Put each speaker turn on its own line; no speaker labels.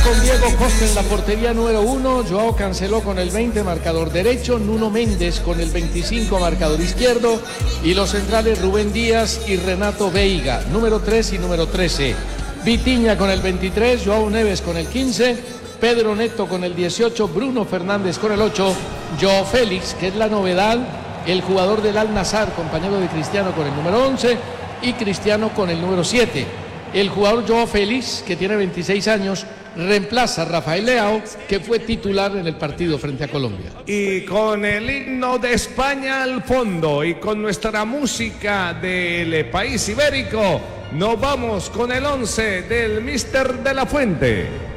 con Diego Costa en la portería número 1, Joao Cancelo con el 20, marcador derecho, Nuno Méndez con el 25, marcador izquierdo, y los centrales Rubén Díaz y Renato Veiga, número 3 y número 13. Vitinha con el 23, Joao Neves con el 15, Pedro Neto con el 18, Bruno Fernández con el 8, Joao Félix, que es la novedad, el jugador del Al-Nassr, compañero de Cristiano, con el número 11, y Cristiano con el número 7. El jugador Joao Félix, que tiene 26 años, reemplaza a Rafael Leao, que fue titular en el partido frente a Colombia.
Y con el himno de España al fondo y con nuestra música del país ibérico, nos vamos con el 11 del Míster de la Fuente.